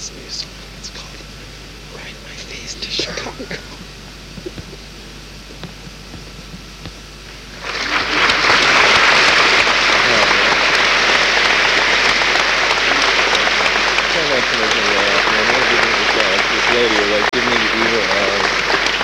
this new song. It's called Ride My Face to Chicago. This lady like giving me the evil eye.